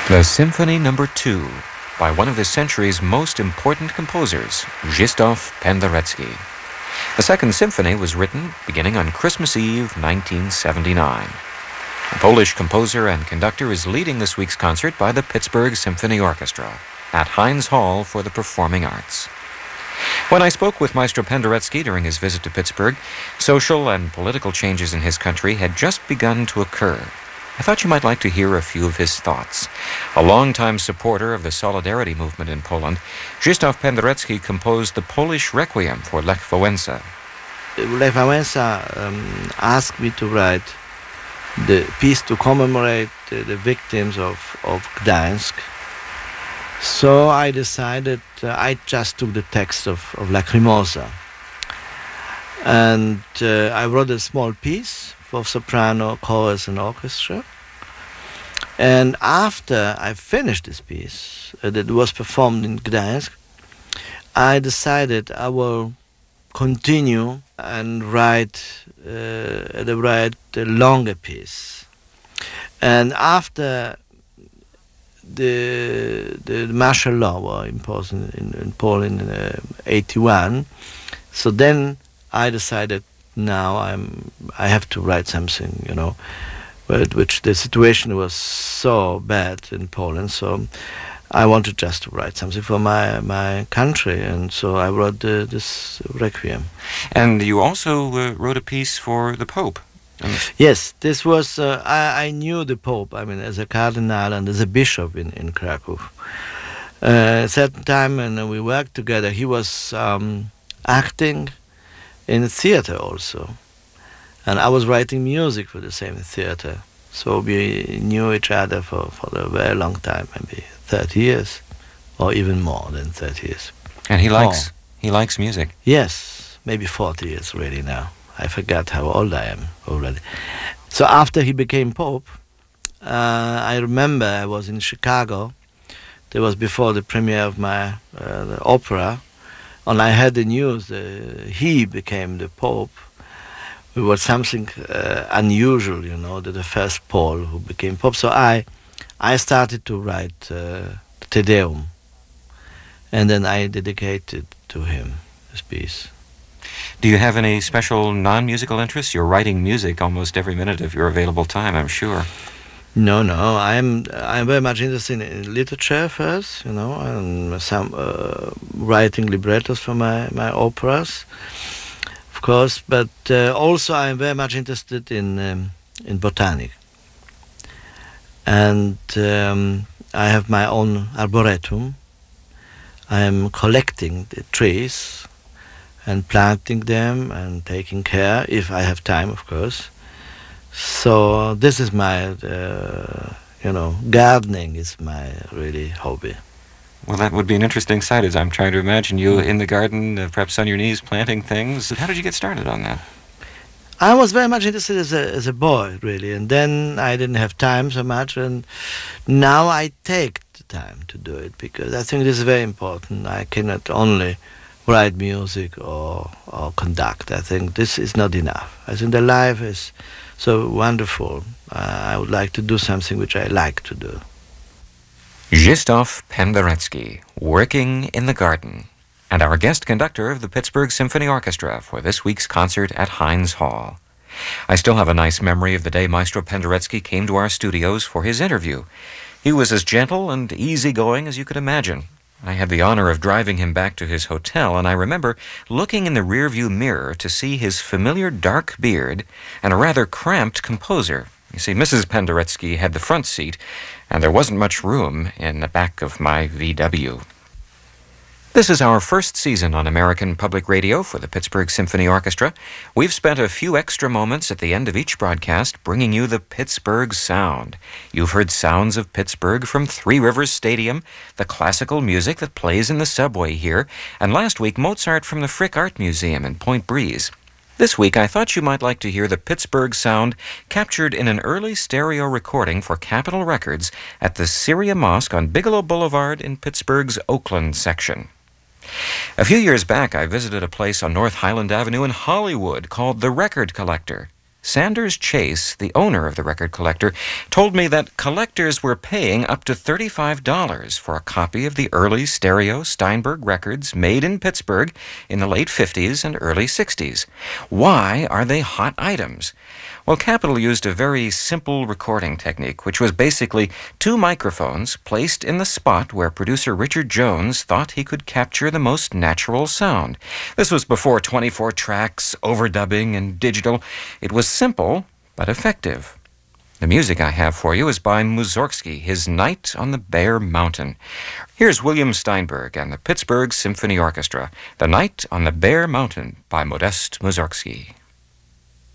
The Symphony No. 2 by one of the century's most important composers, Krzysztof Penderecki. The Second Symphony was written beginning on Christmas Eve, 1979. The Polish composer and conductor is leading this week's concert by the Pittsburgh Symphony Orchestra at Heinz Hall for the Performing Arts. When I spoke with Maestro Penderecki during his visit to Pittsburgh, social and political changes in his country had just begun to occur. I thought you might like to hear a few of his thoughts. A longtime supporter of the Solidarity movement in Poland, Krzysztof Penderecki composed the Polish Requiem for Lech Wałęsa. Lech Wałęsa asked me to write the piece to commemorate the victims of Gdańsk. So I decided I just took the text of Lacrimosa. And I wrote a small piece for soprano, chorus, and orchestra. And after I finished this piece, that was performed in Gdańsk, I decided I will continue and write a longer piece. And after the martial law was imposed in Poland in 81, so then I decided now I have to write something, which the situation was so bad in Poland, so I wanted just to write something for my country, and so I wrote this Requiem. And you also wrote a piece for the Pope. Yes, this was, I knew the Pope, as a cardinal and as a bishop in Krakow. At a certain time when we worked together, he was acting in the theater also. And I was writing music for the same theater. So we knew each other for a very long time, maybe 30 years, or even more than 30 years. And he likes music. Yes, maybe 40 years really now. I forgot how old I am already. So after he became Pope, I remember I was in Chicago. That was before the premiere of my the opera. And I heard the news he became the Pope. It was something unusual, that the first Pole who became Pope. So I started to write Te Deum. And then I dedicated to him this piece. Do you have any special non-musical interests? You're writing music almost every minute of your available time, I'm sure. No. I'm very much interested in literature first, and some writing librettos for my operas, of course. But also I'm very much interested in botanic, and I have my own arboretum. I am collecting the trees and planting them and taking care, if I have time, of course. So this is my, gardening is my really hobby. Well, that would be an interesting sight as I'm trying to imagine you in the garden, perhaps on your knees, planting things. How did you get started on that? I was very much interested as a boy, really, and then I didn't have time so much, and now I take the time to do it, because I think this is very important. I cannot only write music or conduct. I think this is not enough. I think the life is so wonderful. I would like to do something which I like to do. Krzysztof Penderecki, working in the garden, and our guest conductor of the Pittsburgh Symphony Orchestra for this week's concert at Heinz Hall. I still have a nice memory of the day Maestro Penderecki came to our studios for his interview. He was as gentle and easygoing as you could imagine. I had the honor of driving him back to his hotel, and I remember looking in the rearview mirror to see his familiar dark beard and a rather cramped composer. You see, Mrs. Penderecki had the front seat, and there wasn't much room in the back of my VW. This is our first season on American Public Radio for the Pittsburgh Symphony Orchestra. We've spent a few extra moments at the end of each broadcast bringing you the Pittsburgh sound. You've heard sounds of Pittsburgh from Three Rivers Stadium, the classical music that plays in the subway here, and last week Mozart from the Frick Art Museum in Point Breeze. This week I thought you might like to hear the Pittsburgh sound captured in an early stereo recording for Capitol Records at the Syria Mosque on Bigelow Boulevard in Pittsburgh's Oakland section. A few years back, I visited a place on North Highland Avenue in Hollywood called The Record Collector. Sanders Chase, the owner of the record collector, told me that collectors were paying up to $35 for a copy of the early stereo Steinberg records made in Pittsburgh in the late 50s and early 60s. Why are they hot items? Well, Capitol used a very simple recording technique, which was basically two microphones placed in the spot where producer Richard Jones thought he could capture the most natural sound. This was before 24 tracks, overdubbing, and digital. It was simple, but effective. The music I have for you is by Mussorgsky, his Night on the Bear Mountain. Here's William Steinberg and the Pittsburgh Symphony Orchestra, The Night on the Bear Mountain by Modest Mussorgsky.